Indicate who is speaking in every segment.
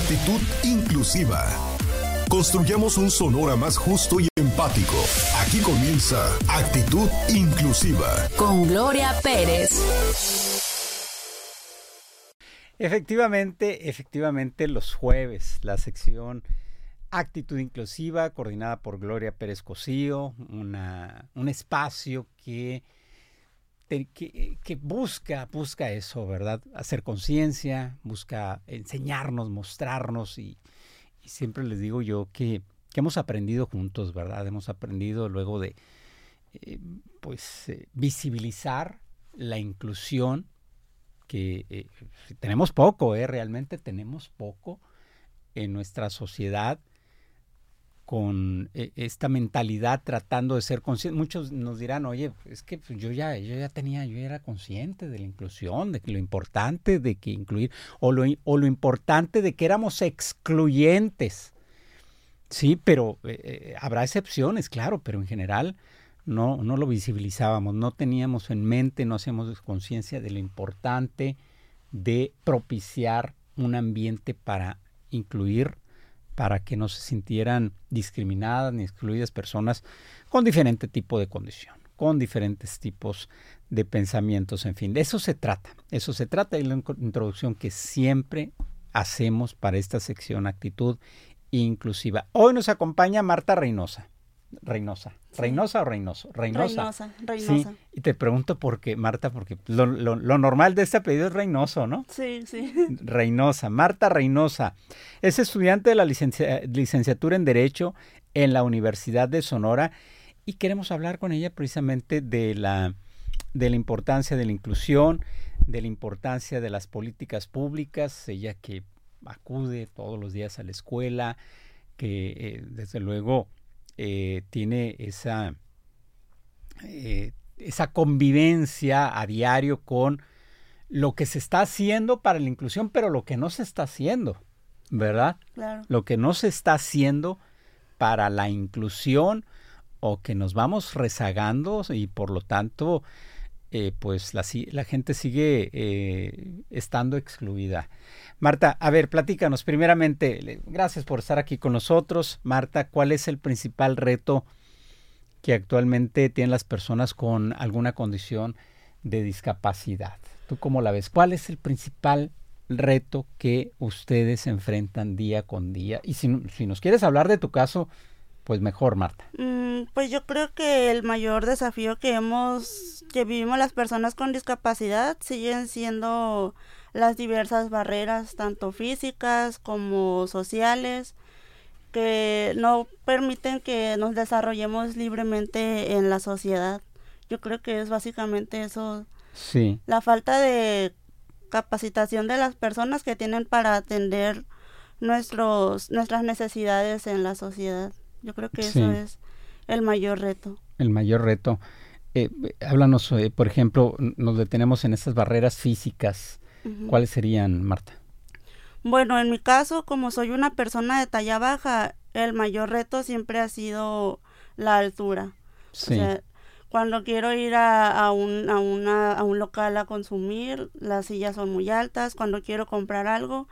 Speaker 1: Actitud inclusiva. Construyamos un Sonora más justo y empático. Aquí comienza Actitud Inclusiva.
Speaker 2: Con Gloria Pérez.
Speaker 3: Efectivamente, los jueves, la sección Actitud Inclusiva, coordinada por Gloria Pérez Cosío, un espacio que busca eso, ¿verdad? Hacer conciencia, busca enseñarnos, mostrarnos y siempre les digo yo que hemos aprendido juntos, ¿verdad? Hemos aprendido luego de visibilizar la inclusión, que tenemos poco, realmente tenemos poco en nuestra sociedad con esta mentalidad tratando de ser consciente. Muchos nos dirán, oye, es que yo ya era consciente de la inclusión, de que lo importante de que incluir, o lo importante de que éramos excluyentes. Sí, pero habrá excepciones, claro, pero en general no lo visibilizábamos, no teníamos en mente, no hacíamos conciencia de lo importante de propiciar un ambiente para incluir, para que no se sintieran discriminadas ni excluidas personas con diferente tipo de condición, con diferentes tipos de pensamientos, en fin. De eso se trata y la introducción que siempre hacemos para esta sección Actitud Inclusiva. Hoy nos acompaña Marta Reynosa. ¿Reynosa o Reynoso?
Speaker 4: Reynosa.
Speaker 3: Sí, y te pregunto por qué, Marta, porque lo normal de este apellido es Reynoso, ¿no?
Speaker 4: Sí.
Speaker 3: Reynosa, Marta Reynosa. Es estudiante de la licenciatura en Derecho en la Universidad de Sonora y queremos hablar con ella precisamente de la importancia de la inclusión, de la importancia de las políticas públicas, ella que acude todos los días a la escuela, que desde luego tiene esa convivencia a diario con lo que se está haciendo para la inclusión, pero lo que no se está haciendo, ¿verdad? Claro. Lo que no se está haciendo para la inclusión o que nos vamos rezagando y por lo tanto la gente sigue estando excluida. Marta, a ver, platícanos primeramente, gracias por estar aquí con nosotros. Marta, ¿cuál es el principal reto que actualmente tienen las personas con alguna condición de discapacidad? ¿Tú cómo la ves? ¿Cuál es el principal reto que ustedes enfrentan día con día? Y si nos quieres hablar de tu caso, pues mejor, Marta.
Speaker 4: Pues yo creo que el mayor desafío que vivimos las personas con discapacidad siguen siendo las diversas barreras, tanto físicas como sociales, que no permiten que nos desarrollemos libremente en la sociedad. Yo creo que es básicamente eso.
Speaker 3: Sí.
Speaker 4: La falta de capacitación de las personas que tienen para atender nuestras necesidades en la sociedad. Yo creo que eso es el mayor reto. El mayor reto.
Speaker 3: Háblanos, por ejemplo, nos detenemos en estas barreras físicas. Uh-huh. ¿Cuáles serían, Marta?
Speaker 4: Bueno, en mi caso, como soy una persona de talla baja, el mayor reto siempre ha sido la altura.
Speaker 3: Sí.
Speaker 4: O sea, cuando quiero ir a un local a consumir, las sillas son muy altas. Cuando quiero comprar algo,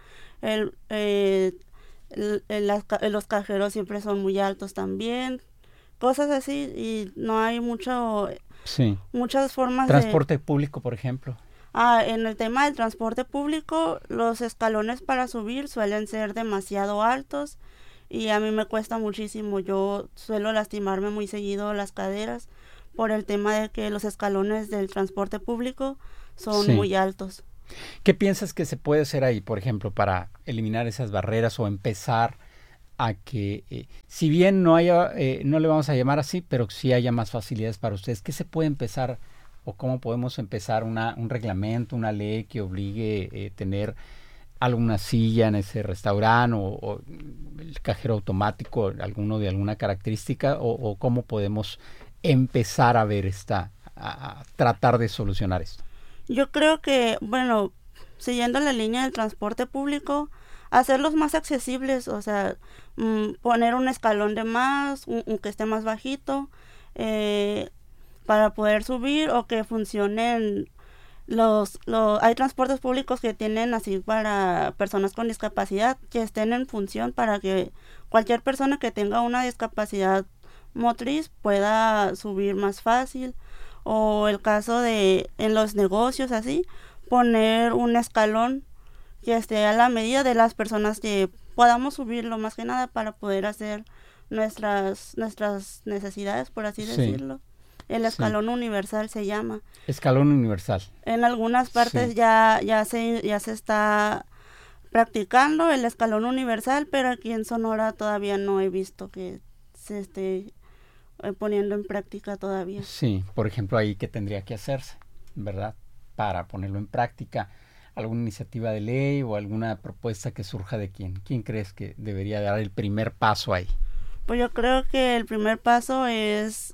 Speaker 4: los cajeros siempre son muy altos también, cosas así, y no hay muchas formas
Speaker 3: transporte público, por ejemplo.
Speaker 4: En el tema del transporte público, los escalones para subir suelen ser demasiado altos y a mí me cuesta muchísimo. Yo suelo lastimarme muy seguido las caderas por el tema de que los escalones del transporte público son muy altos.
Speaker 3: ¿Qué piensas que se puede hacer ahí, por ejemplo, para eliminar esas barreras o empezar a que, si bien no le vamos a llamar así, pero sí haya más facilidades para ustedes? ¿Qué se puede empezar o cómo podemos empezar un reglamento, una ley que obligue tener alguna silla en ese restaurante o el cajero automático, alguno de alguna característica, o cómo podemos empezar a ver a tratar de solucionar esto?
Speaker 4: Yo creo que, bueno, siguiendo la línea del transporte público, hacerlos más accesibles, o sea, poner un escalón de más, un que esté más bajito, para poder subir, o que funcionen hay transportes públicos que tienen así para personas con discapacidad, que estén en función para que cualquier persona que tenga una discapacidad motriz pueda subir más fácil. O el caso de en los negocios así, poner un escalón que esté a la medida de las personas que podamos subirlo, más que nada para poder hacer nuestras necesidades, por así decirlo. El escalón universal se llama.
Speaker 3: Escalón universal.
Speaker 4: En algunas partes ya se está practicando el escalón universal, pero aquí en Sonora todavía no he visto que se esté poniendo en práctica todavía.
Speaker 3: Sí, por ejemplo, ahí qué tendría que hacerse, ¿verdad? Para ponerlo en práctica, alguna iniciativa de ley o alguna propuesta que surja de quién. ¿Quién crees que debería dar el primer paso ahí?
Speaker 4: Pues yo creo que el primer paso es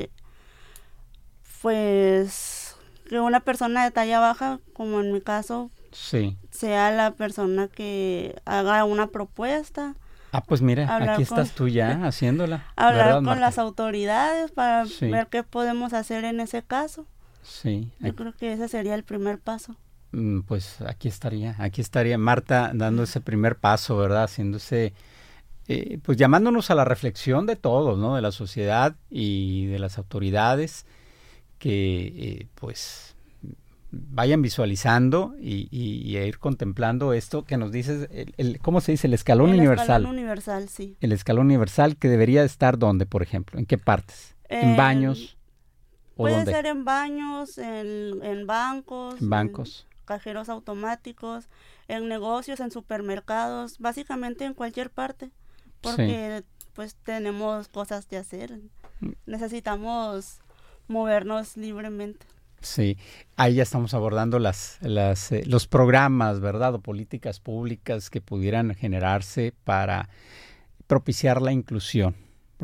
Speaker 4: pues que una persona de talla baja, como en mi caso, sea la persona que haga una propuesta.
Speaker 3: Pues mira, aquí estás tú ya haciéndola.
Speaker 4: Hablar
Speaker 3: ¿verdad,
Speaker 4: con
Speaker 3: Marta?
Speaker 4: las autoridades para ver qué podemos hacer en ese caso.
Speaker 3: Sí.
Speaker 4: Yo creo que ese sería el primer paso.
Speaker 3: Pues aquí estaría Marta dando ese primer paso, ¿verdad? Haciéndose, pues llamándonos a la reflexión de todos, ¿no? De la sociedad y de las autoridades que, pues, vayan visualizando y a ir contemplando esto que nos dices, ¿cómo se dice? El escalón universal.
Speaker 4: El escalón universal, sí.
Speaker 3: El escalón universal que debería estar ¿dónde, por ejemplo? ¿En qué partes? ¿En baños?
Speaker 4: Puede ser en baños, en bancos.
Speaker 3: En bancos.
Speaker 4: En cajeros automáticos, en negocios, en supermercados, básicamente en cualquier parte, porque pues tenemos cosas que hacer. Necesitamos movernos libremente.
Speaker 3: Sí, ahí ya estamos abordando los programas, ¿verdad? O políticas públicas que pudieran generarse para propiciar la inclusión.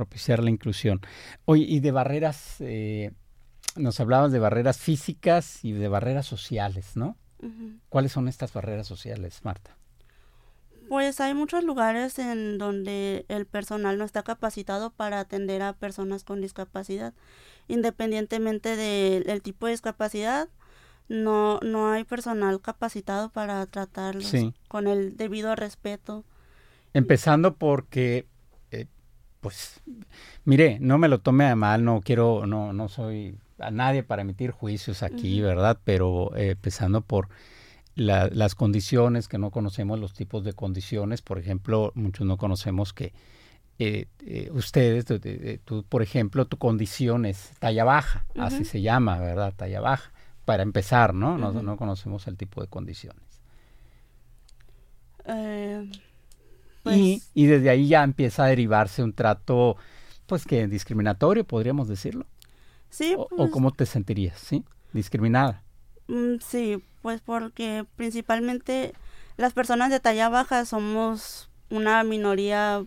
Speaker 3: Oye, y de barreras, nos hablabas de barreras físicas y de barreras sociales, ¿no? Uh-huh. ¿Cuáles son estas barreras sociales, Marta?
Speaker 4: Pues hay muchos lugares en donde el personal no está capacitado para atender a personas con discapacidad. Independientemente del tipo de discapacidad, no hay personal capacitado para tratarlos con el debido respeto.
Speaker 3: Empezando porque, pues, mire, no me lo tome a mal, no soy a nadie para emitir juicios aquí, ¿verdad? Pero empezando por las condiciones, que no conocemos los tipos de condiciones. Por ejemplo, muchos no conocemos que ustedes, tú, por ejemplo, tu condición es talla baja, así se llama, ¿verdad? Talla baja, para empezar, ¿no? No conocemos el tipo de condiciones. Pues, y desde ahí ya empieza a derivarse un trato, pues, que discriminatorio, podríamos decirlo.
Speaker 4: Sí.
Speaker 3: ¿O cómo te sentirías, sí? ¿Discriminada?
Speaker 4: Sí, pues porque principalmente las personas de talla baja somos una minoría,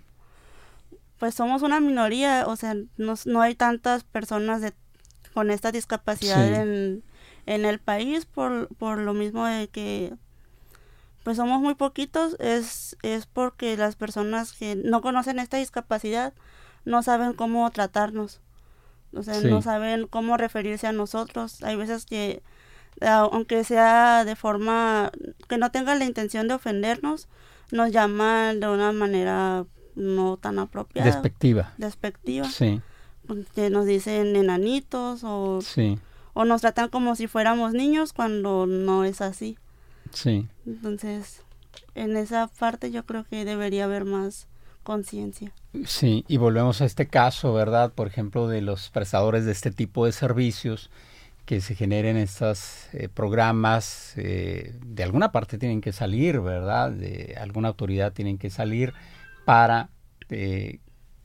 Speaker 4: o sea, no hay tantas personas con esta discapacidad en el país, por lo mismo de que pues somos muy poquitos. Es porque las personas que no conocen esta discapacidad no saben cómo tratarnos, o sea, no saben cómo referirse a nosotros. Hay veces que, aunque sea de forma que no tenga la intención de ofendernos, nos llaman de una manera no tan apropiada. Despectiva.
Speaker 3: Sí.
Speaker 4: Que nos dicen enanitos o nos tratan como si fuéramos niños cuando no es así.
Speaker 3: Sí.
Speaker 4: Entonces, en esa parte yo creo que debería haber más conciencia.
Speaker 3: Sí, y volvemos a este caso, ¿verdad? Por ejemplo, de los prestadores de este tipo de servicios, que se generen estos programas, de alguna parte tienen que salir, ¿verdad? De alguna autoridad tienen que salir para que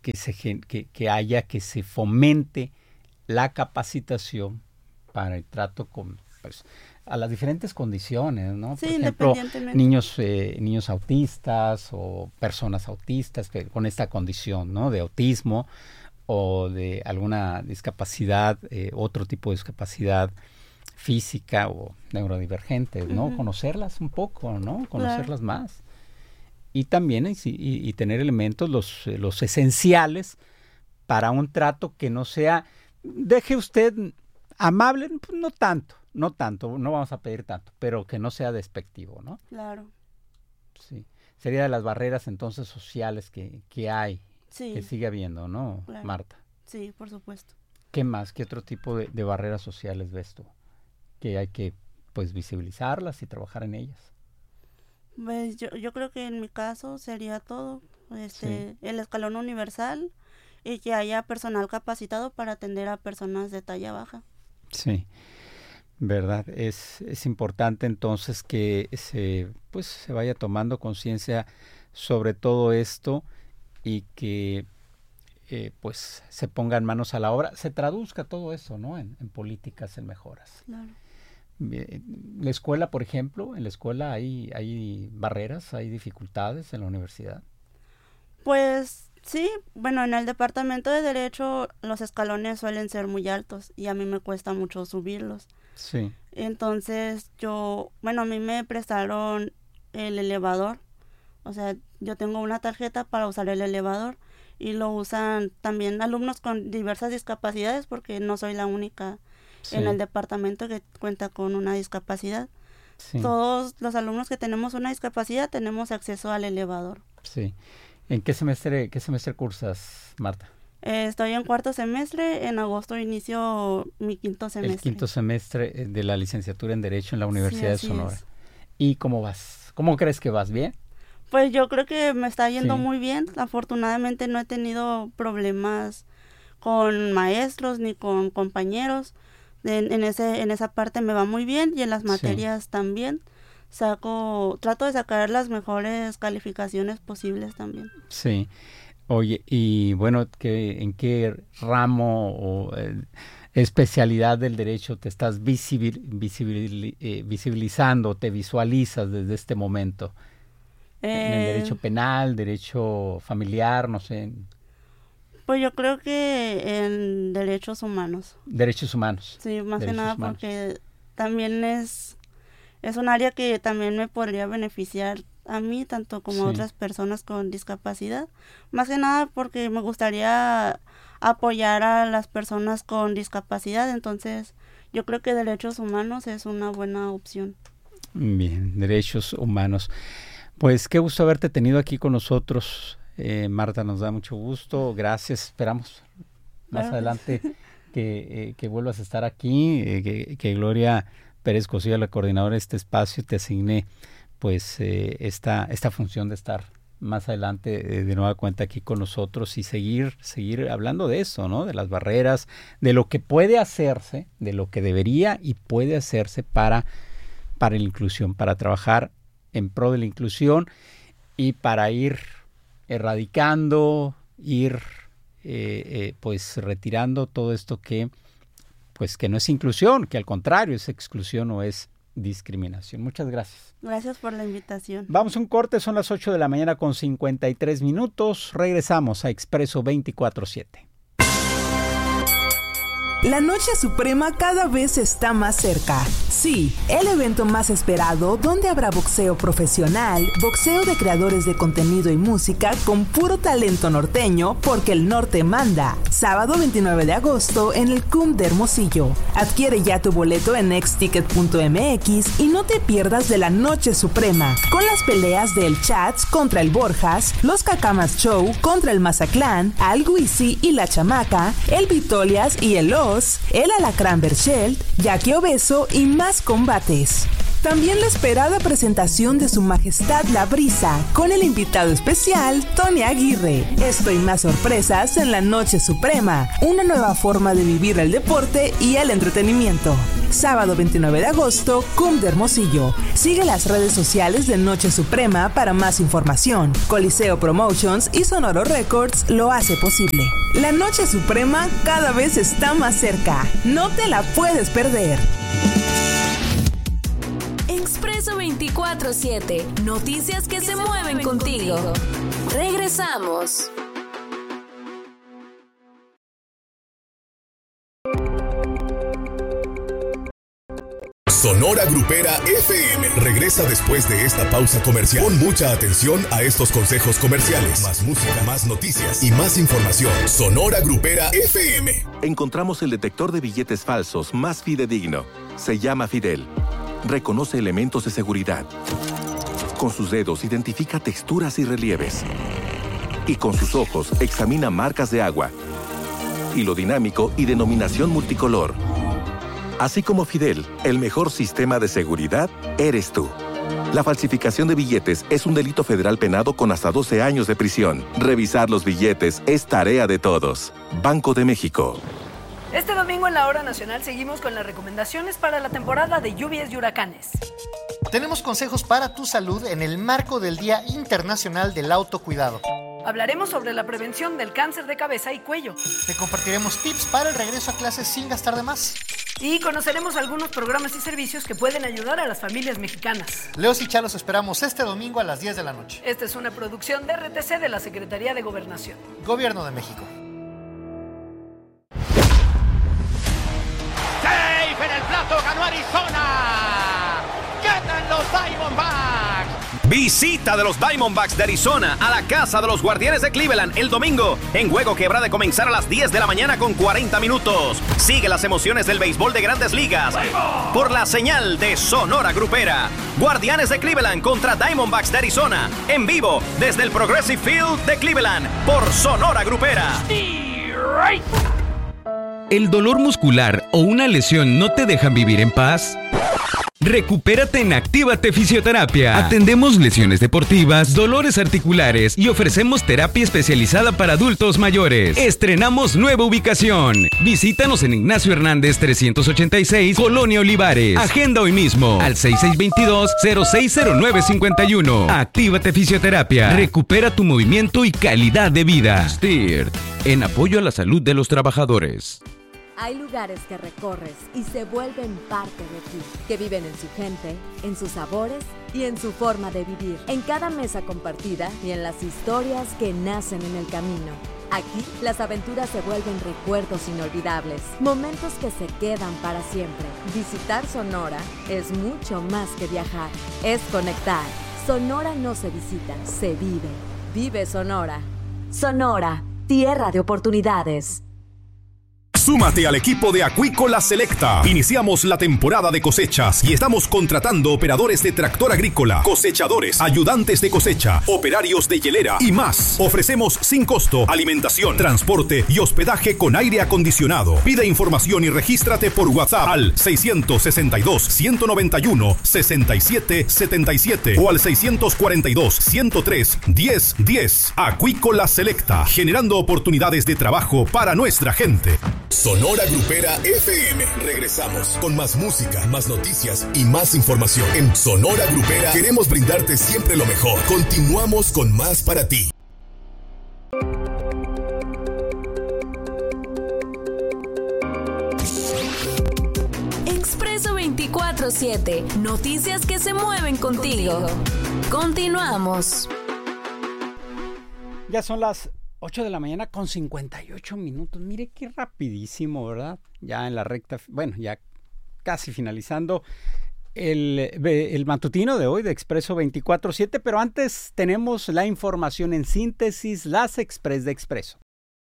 Speaker 3: se fomente la capacitación para el trato con, pues, a las diferentes condiciones, ¿no?
Speaker 4: Sí,
Speaker 3: por ejemplo, niños autistas o personas autistas con esta condición, ¿no? De autismo o de alguna discapacidad, otro tipo de discapacidad física o neurodivergente, ¿no? Conocerlas un poco, ¿no? Conocerlas más. Y también y tener elementos, los esenciales para un trato que no sea, deje usted amable, pues no tanto, no tanto, no vamos a pedir tanto, pero que no sea despectivo, ¿no?
Speaker 4: Claro.
Speaker 3: Sí. Sería de las barreras entonces sociales que hay,
Speaker 4: Sí.
Speaker 3: que sigue habiendo, ¿no,
Speaker 4: Claro.
Speaker 3: Marta?
Speaker 4: Sí, por supuesto.
Speaker 3: ¿Qué más? ¿Qué otro tipo de barreras sociales ves tú? Que hay que, pues, visibilizarlas y trabajar en ellas.
Speaker 4: Pues yo creo que en mi caso sería todo,
Speaker 3: Sí.
Speaker 4: el escalón universal y que haya personal capacitado para atender a personas de talla baja.
Speaker 3: Sí, verdad. Es importante entonces que se vaya tomando conciencia sobre todo esto y que pues se pongan manos a la obra, se traduzca todo eso, ¿no? En políticas, en mejoras.
Speaker 4: Claro.
Speaker 3: La escuela, por ejemplo, en la escuela hay barreras, hay dificultades en la universidad.
Speaker 4: Pues sí, bueno, en el departamento de Derecho los escalones suelen ser muy altos y a mí me cuesta mucho subirlos.
Speaker 3: Sí,
Speaker 4: Entonces a mí me prestaron el elevador, o sea, yo tengo una tarjeta para usar el elevador y lo usan también alumnos con diversas discapacidades porque no soy la única
Speaker 3: sí,
Speaker 4: en el departamento que cuenta con una discapacidad.
Speaker 3: sí,
Speaker 4: Todos los alumnos que tenemos una discapacidad tenemos acceso al elevador.
Speaker 3: sí. ¿En qué semestre cursas, Marta?
Speaker 4: Estoy en cuarto semestre, en agosto inicio mi quinto semestre.
Speaker 3: El quinto semestre de la licenciatura en Derecho en la Universidad de
Speaker 4: así
Speaker 3: Sonora.
Speaker 4: es.
Speaker 3: ¿Y cómo vas? ¿Cómo crees que vas? ¿Bien?
Speaker 4: Pues yo creo que me está yendo
Speaker 3: Sí.
Speaker 4: muy bien. Afortunadamente no he tenido problemas con maestros ni con compañeros. En esa parte me va muy bien y en las
Speaker 3: Sí.
Speaker 4: materias también. Trato de sacar las mejores calificaciones posibles también.
Speaker 3: Sí. Oye, y bueno, ¿en qué ramo o especialidad del derecho te estás visibilizando, te visualizas desde este momento? ¿En el derecho penal, derecho familiar, no sé,
Speaker 4: Pues yo creo que en derechos humanos.
Speaker 3: derechos humanos?
Speaker 4: Sí, más que
Speaker 3: Derechos
Speaker 4: nada
Speaker 3: humanos.
Speaker 4: porque también es un área que también me podría beneficiar a mí, tanto como a
Speaker 3: Sí.
Speaker 4: otras personas con discapacidad. Más que nada porque me gustaría apoyar a las personas con discapacidad, entonces yo creo que derechos humanos es una buena opción.
Speaker 3: Bien, derechos humanos. Pues qué gusto haberte tenido aquí con nosotros, Marta, nos da mucho gusto, gracias, esperamos más
Speaker 4: Claro.
Speaker 3: adelante que vuelvas a estar aquí, que Gloria Pérez Cosilla, la coordinadora de este espacio, te asigne pues esta función de estar más adelante de nueva cuenta aquí con nosotros y seguir hablando de eso, ¿no? De las barreras, de lo que puede hacerse, de lo que debería y puede hacerse para la inclusión, para trabajar en pro de la inclusión y para ir erradicando, pues retirando todo esto que no es inclusión, que al contrario es exclusión o es discriminación. Muchas gracias.
Speaker 4: Gracias por la invitación.
Speaker 3: Vamos a un corte, son las 8 de la mañana con 53 minutos. Regresamos a Expreso 24/7.
Speaker 5: La Noche Suprema cada vez está más cerca. Sí, el evento más esperado donde habrá boxeo profesional, boxeo de creadores de contenido y música con puro talento norteño porque el norte manda. Sábado 29 de agosto en el CUM de Hermosillo. Adquiere ya tu boleto en nextticket.mx y no te pierdas de la Noche Suprema con las peleas de El Chats contra el Borjas, los Cacamas Show contra el Mazaclán, Al Guisi y la Chamaca, el Vitolias y el el Alacrán Berchelt, Jackie Obeso y más combates. También la esperada presentación de Su Majestad La Brisa, con el invitado especial, Tony Aguirre. Esto y más sorpresas en la Noche Suprema, una nueva forma de vivir el deporte y el entretenimiento. Sábado 29 de agosto, CUM de Hermosillo. Sigue las redes sociales de Noche Suprema para más información. Coliseo Promotions y Sonoro Records lo hace posible. La Noche Suprema cada vez está más cerca. No te la puedes perder.
Speaker 2: Expreso 24/7. Noticias que se mueven contigo. Regresamos.
Speaker 1: Sonora Grupera FM. Regresa después de esta pausa comercial. Pon mucha atención a estos consejos comerciales. Más música, más noticias y más información. Sonora Grupera FM.
Speaker 6: Encontramos el detector de billetes falsos más fidedigno. Se llama Fidel. Reconoce elementos de seguridad. Con sus dedos identifica texturas y relieves. Y con sus ojos examina marcas de agua, hilo dinámico y denominación multicolor. Así como Fidel, el mejor sistema de seguridad eres tú. La falsificación de billetes es un delito federal penado con hasta 12 años de prisión. Revisar los billetes es tarea de todos. Banco de México.
Speaker 7: Este domingo en la Hora Nacional seguimos con las recomendaciones para la temporada de lluvias y huracanes.
Speaker 8: Tenemos consejos para tu salud en el marco del Día Internacional del Autocuidado.
Speaker 7: Hablaremos sobre la prevención del cáncer de cabeza y cuello.
Speaker 8: Te compartiremos tips para el regreso a clases sin gastar de más.
Speaker 7: Y conoceremos algunos programas y servicios que pueden ayudar a las familias mexicanas.
Speaker 8: Leos y Chalos esperamos este domingo a las 10 de la noche.
Speaker 7: Esta es una producción de RTC de la Secretaría de Gobernación.
Speaker 8: Gobierno de México.
Speaker 9: ¡Safe en el plato! ¡Ganó Arizona! ¡Ganan los Diamondbacks! Visita de los Diamondbacks de Arizona a la casa de los Guardianes de Cleveland el domingo, en juego que habrá de comenzar a las 10 de la mañana con 40 minutos. Sigue las emociones del béisbol de Grandes Ligas por la señal de Sonora Grupera. Guardianes de Cleveland contra Diamondbacks de Arizona, en vivo desde el Progressive Field de Cleveland por Sonora Grupera.
Speaker 10: ¿El dolor muscular o una lesión no te dejan vivir en paz? Recupérate en Actívate Fisioterapia. Atendemos lesiones deportivas, dolores articulares y ofrecemos terapia especializada para adultos mayores. Estrenamos nueva ubicación. Visítanos en Ignacio Hernández 386, Colonia Olivares. Agenda hoy mismo al 6622-060951. Actívate Fisioterapia. Recupera tu movimiento y calidad de vida. STIRT, en apoyo a la salud de los trabajadores.
Speaker 11: Hay lugares que recorres y se vuelven parte de ti, que viven en su gente, en sus sabores y en su forma de vivir, en cada mesa compartida y en las historias que nacen en el camino. Aquí, las aventuras se vuelven recuerdos inolvidables, momentos que se quedan para siempre. Visitar Sonora es mucho más que viajar, es conectar. Sonora no se visita, se vive. Vive Sonora. Sonora, tierra de oportunidades.
Speaker 1: Súmate al equipo de Acuícola Selecta. Iniciamos la temporada de cosechas y estamos contratando operadores de tractor agrícola, cosechadores, ayudantes de cosecha, operarios de hielera y más. Ofrecemos sin costo alimentación, transporte y hospedaje con aire acondicionado. Pide información y regístrate por WhatsApp al 662-191-6777 o al 642-103-1010. Acuícola Selecta, generando oportunidades de trabajo para nuestra gente. Sonora Grupera FM. Regresamos con más música, más noticias y más información. En Sonora Grupera queremos brindarte siempre lo mejor. Continuamos con más para ti.
Speaker 2: Expreso 24/7. Noticias que se mueven contigo. Continuamos.
Speaker 3: Ya son las 8 de la mañana con 58 minutos. Mire qué rapidísimo, ¿verdad? Ya en la recta, bueno, ya casi finalizando el matutino de hoy de Expreso 24/7, pero antes tenemos la información en síntesis, las Express de Expreso.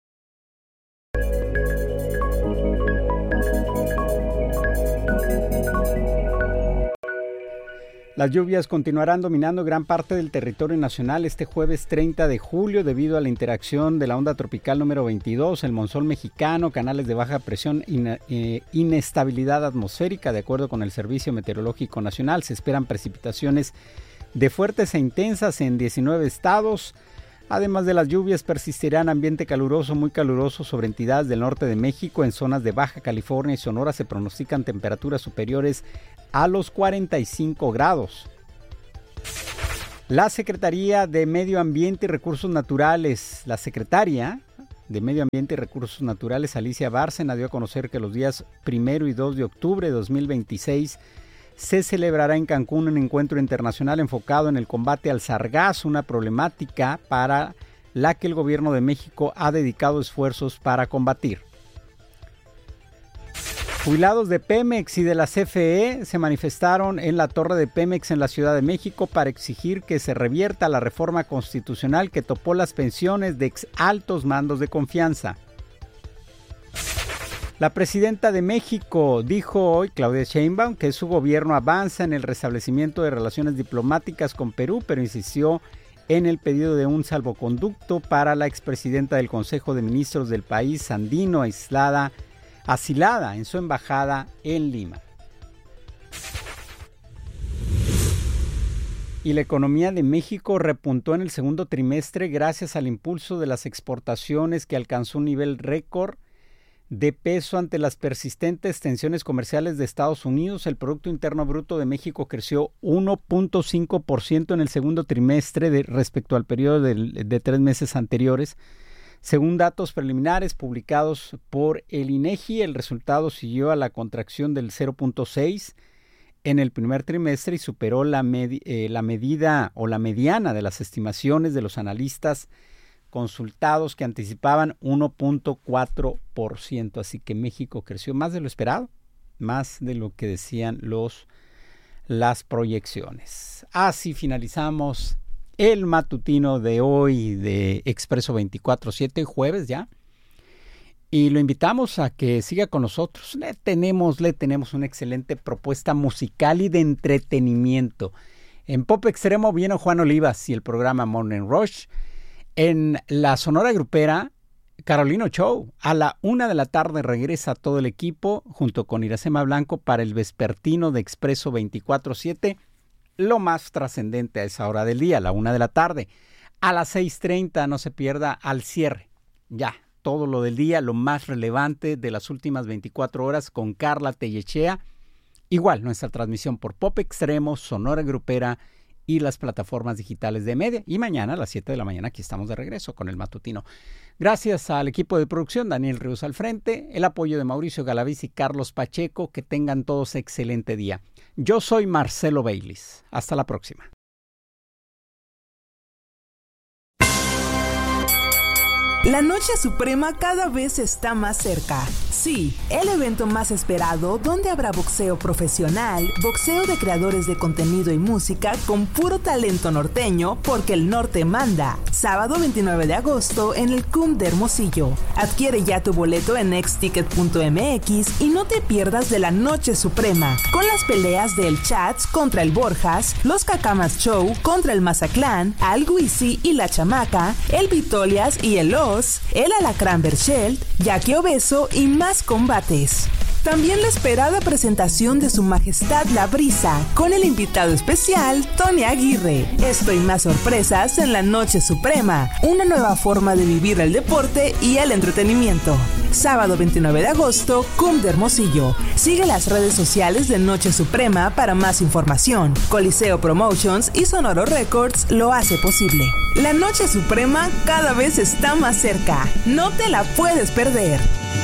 Speaker 3: Las lluvias continuarán dominando gran parte del territorio nacional este jueves 30 de julio debido a la interacción de la onda tropical número 22, el monzón mexicano, canales de baja presión e inestabilidad atmosférica. De acuerdo con el Servicio Meteorológico Nacional, se esperan precipitaciones de fuertes e intensas en 19 estados. Además de las lluvias, persistirán ambiente caluroso, muy caluroso sobre entidades del norte de México. En zonas de Baja California y Sonora se pronostican temperaturas superiores a los 45 grados. La Secretaría de Medio Ambiente y Recursos Naturales, la secretaria de Medio Ambiente y Recursos Naturales, Alicia Bárcena, dio a conocer que los días 1 y 2 de octubre de 2026 se celebrará en Cancún un encuentro internacional enfocado en el combate al sargazo, una problemática para la que el gobierno de México ha dedicado esfuerzos para combatir. Jubilados de Pemex y de la CFE se manifestaron en la torre de Pemex en la Ciudad de México para exigir que se revierta la reforma constitucional que topó las pensiones de ex altos mandos de confianza. La presidenta de México dijo hoy, Claudia Sheinbaum, que su gobierno avanza en el restablecimiento de relaciones diplomáticas con Perú, pero insistió en el pedido de un salvoconducto para la expresidenta del Consejo de Ministros del país andino, asilada en su embajada en Lima. Y la economía de México repuntó en el segundo trimestre gracias al impulso de las exportaciones que alcanzó un nivel récord de peso ante las persistentes tensiones comerciales de Estados Unidos. El Producto Interno Bruto de México creció 1.5% en el segundo trimestre respecto al periodo de 3 meses anteriores. Según datos preliminares publicados por el INEGI, el resultado siguió a la contracción del 0.6 en el primer trimestre y superó la medida o la mediana de las estimaciones de los analistas consultados que anticipaban 1.4%. Así que México creció más de lo esperado, más de lo que decían las proyecciones. Así finalizamos el matutino de hoy de Expreso 24/7, jueves ya. Y lo invitamos a que siga con nosotros. Le tenemos una excelente propuesta musical y de entretenimiento. En Pop Extremo viene Juan Olivas y el programa Morning Rush. En la Sonora Grupera, Carolino Show. A la 1 de la tarde regresa todo el equipo junto con Iracema Blanco para el vespertino de Expreso 24/7. Lo más trascendente a esa hora del día, a la 1 de la tarde. A las 6:30 no se pierda al cierre. Ya, todo lo del día, lo más relevante de las últimas 24 horas con Carla Tellechea. Igual, nuestra transmisión por Pop Extremo, Sonora Grupera y las plataformas digitales de Media. Y mañana a las 7 de la mañana aquí estamos de regreso con el matutino. Gracias al equipo de producción, Daniel Ríos al frente, el apoyo de Mauricio Galaviz y Carlos Pacheco. Que tengan todos excelente día. Yo soy Marcelo Baylis. Hasta la próxima.
Speaker 5: La Noche Suprema cada vez está más cerca. Sí, el evento más esperado donde habrá boxeo profesional, boxeo de creadores de contenido y música con puro talento norteño porque el norte manda. Sábado 29 de agosto en el CUM de Hermosillo. Adquiere ya tu boleto en exticket.mx y no te pierdas de la Noche Suprema con las peleas de El Chats contra el Borjas, los Cacamas Show contra el Mazaclán, Al Guisi y la Chamaca, el Vitolias y el Oz, el Alacrán Berchelt, Jackie Obeso y más combates. También la esperada presentación de Su Majestad La Brisa con el invitado especial Tony Aguirre. Esto y más sorpresas en la Noche Suprema, una nueva forma de vivir el deporte y el entretenimiento. Sábado 29 de agosto, CUM de Hermosillo. Sigue las redes sociales de Noche Suprema para más información. Coliseo Promotions y Sonoro Records lo hace posible. La Noche Suprema cada vez está más cerca. No te la puedes perder.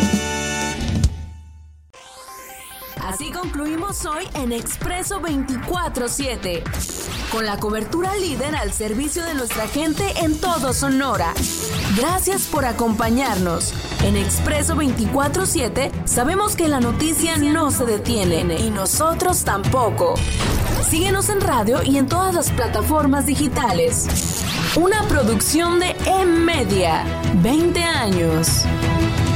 Speaker 2: Así concluimos hoy en Expreso 24/7, con la cobertura líder al servicio de nuestra gente en todo Sonora. Gracias por acompañarnos. En Expreso 24/7 sabemos que la noticia no se detiene y nosotros tampoco. Síguenos en radio y en todas las plataformas digitales. Una producción de M-Media. 20 años.